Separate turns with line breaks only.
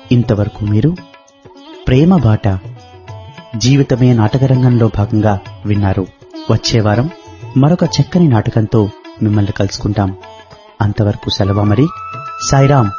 ఇంతవరకు మీరు ప్రేమ బాట జీవితమే నాటకరంగంలో భాగంగా విన్నారు. వచ్చే వారం మరొక చక్కని నాటకంతో మిమ్మల్ని కలుసుకుంటాం. అంతవరకు సెలవు మరి. సాయిరాం.